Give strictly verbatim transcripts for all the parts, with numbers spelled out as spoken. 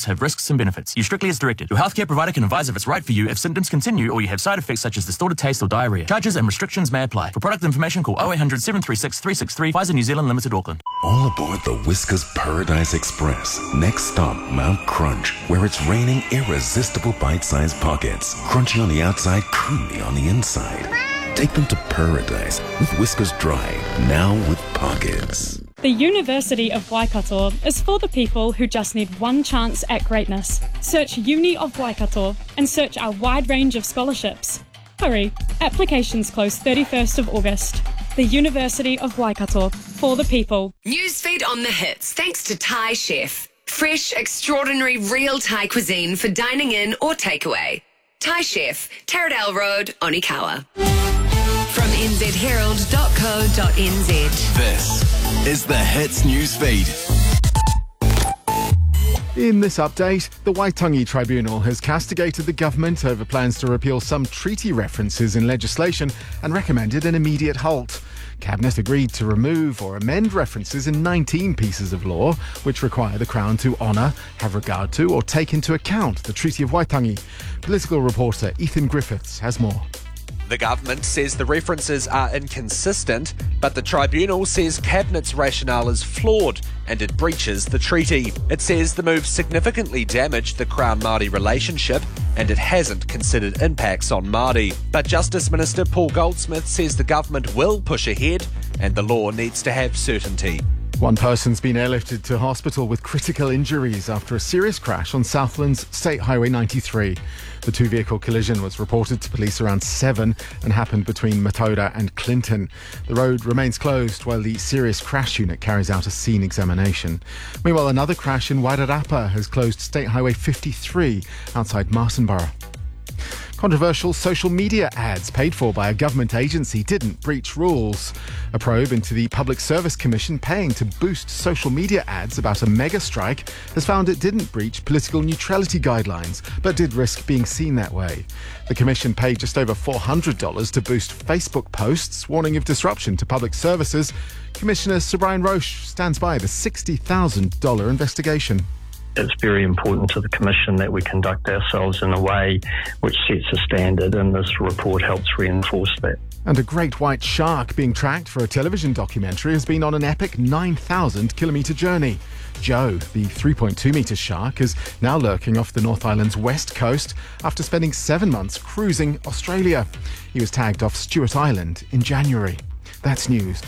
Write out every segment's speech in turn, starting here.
have risks and benefits. Use strictly as directed. Your healthcare provider can advise if it's right for you if symptoms continue or you have side effects such as distorted taste or diarrhea. Charges and restrictions may apply. For product information, call oh eight hundred, seven three six, three six three. Pfizer New Zealand Limited, Auckland. All aboard the Whiskers Paradise Express. Next stop, Mount Crunch, where it's raining irresistible bite-sized pockets. Crunchy on the outside, creamy on the inside. Take them to paradise with Whiskers Dry, now with pockets. The University of Waikato is for the people who just need one chance at greatness. Search Uni of Waikato and search our wide range of scholarships. Hurry, applications close thirty-first of August. The University of Waikato, for the people. Newsfeed on the hits, thanks to Thai Chef. Fresh, extraordinary, real Thai cuisine for dining in or takeaway. Thai Chef, Taradale Road, Onikawa. From n z herald dot co dot n z. This is the Hits Newsfeed. In this update, the Waitangi Tribunal has castigated the government over plans to repeal some treaty references in legislation and recommended an immediate halt. Cabinet agreed to remove or amend references in nineteen pieces of law which require the Crown to honour, have regard to or take into account the Treaty of Waitangi. Political reporter Ethan Griffiths has more. The government says the references are inconsistent, but the tribunal says Cabinet's rationale is flawed and it breaches the treaty. It says the move significantly damaged the Crown-Māori relationship and it hasn't considered impacts on Māori. But Justice Minister Paul Goldsmith says the government will push ahead and the law needs to have certainty. One person's been airlifted to hospital with critical injuries after a serious crash on Southland's State Highway ninety-three. The two-vehicle collision was reported to police around seven and happened between Matoda and Clinton. The road remains closed while the serious crash unit carries out a scene examination. Meanwhile, another crash in Wairarapa has closed State Highway fifty-three outside Martinborough. Controversial social media ads paid for by a government agency didn't breach rules. A probe into the Public Service Commission paying to boost social media ads about a mega strike has found it didn't breach political neutrality guidelines, but did risk being seen that way. The Commission paid just over four hundred dollars to boost Facebook posts warning of disruption to public services. Commissioner Sir Brian Roche stands by the sixty thousand dollars investigation. It's very important to the Commission that we conduct ourselves in a way which sets a standard, and this report helps reinforce that. And a great white shark being tracked for a television documentary has been on an epic nine thousand kilometre journey. Joe, the three point two metre shark, is now lurking off the North Island's west coast after spending seven months cruising Australia. He was tagged off Stewart Island in January. That's news.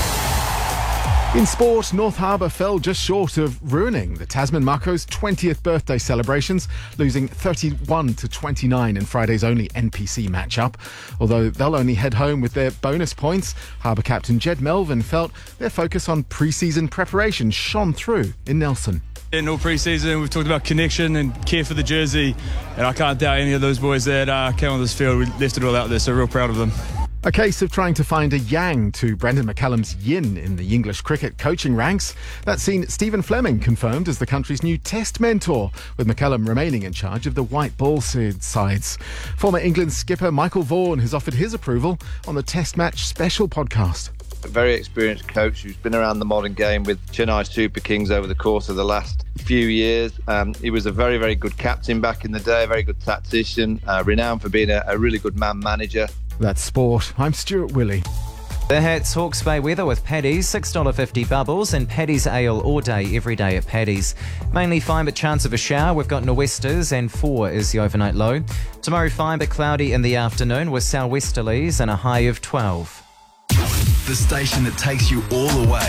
In sport, North Harbour fell just short of ruining the Tasman Mako's twentieth birthday celebrations, losing thirty-one to twenty-nine in Friday's only N P C matchup. Although they'll only head home with their bonus points, Harbour captain Jed Melvin felt their focus on pre-season preparation shone through in Nelson. In all pre-season, we've talked about connection and care for the jersey, and I can't doubt any of those boys that uh, came on this field. We left it all out there, so real proud of them. A case of trying to find a yang to Brendan McCallum's yin in the English cricket coaching ranks. That's seen Stephen Fleming confirmed as the country's new test mentor, with McCallum remaining in charge of the white ball sides. Former England skipper Michael Vaughan has offered his approval on the Test Match Special podcast. A very experienced coach who's been around the modern game with Chennai Super Kings over the course of the last few years. Um, he was a very, very good captain back in the day, a very good tactician, uh, renowned for being a, a really good man manager. That's sport. I'm Stuart Willey. The Hits Hawke's Bay weather with Paddy's, six dollars fifty bubbles, and Paddy's Ale all day, every day at Paddy's. Mainly fine but chance of a shower. We've got nor'westers and four is the overnight low. Tomorrow fine but cloudy in the afternoon with sou'westerlies and a high of twelve. The station that takes you all the way.